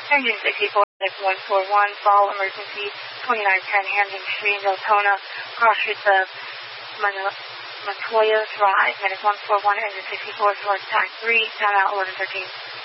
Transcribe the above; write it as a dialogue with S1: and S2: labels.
S1: Engine 64, 141, fall emergency, 2910 Hamden Street, Deltona, cross streets of Montoya Drive, medic 141, engine 64, towards TAC 3, time out 1113.